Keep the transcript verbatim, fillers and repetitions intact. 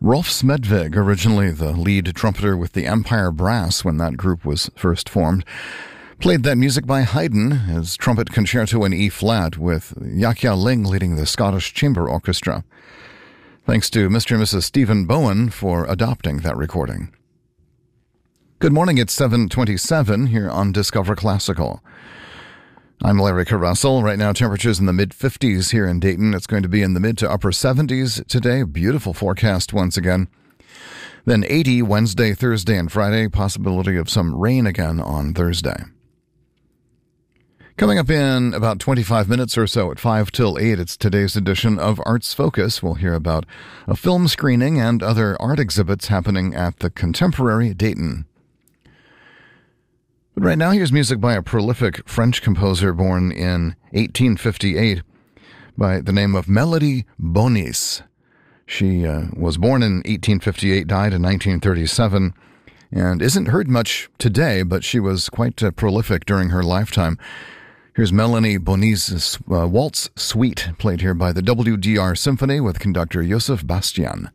Rolf Smedvig, originally the lead trumpeter with the Empire Brass when that group was first formed, played that music by Haydn, his trumpet concerto in E-flat, with Yahya Ling leading the Scottish Chamber Orchestra. Thanks to Mister and Missus Stephen Bowen for adopting that recording. Good morning, it's seven twenty-seven here on Discover Classical. I'm Larry Carrussell. Right now, temperatures in the mid-fifties here in Dayton. It's going to be in the mid to upper seventies today. Beautiful forecast once again. Then eighty Wednesday, Thursday, and Friday. Possibility of some rain again on Thursday. Coming up in about twenty-five minutes or so at five till eight, it's today's edition of Arts Focus. We'll hear about a film screening and other art exhibits happening at the Contemporary Dayton. But right now, here's music by a prolific French composer born in eighteen fifty-eight by the name of Mélodie Bonis. She uh, was born in eighteen fifty-eight, died in nineteen thirty-seven, and isn't heard much today, but she was quite uh, prolific during her lifetime. Here's Mélodie Bonis' uh, Waltz Suite, played here by the W D R Symphony with conductor Joseph Bastian.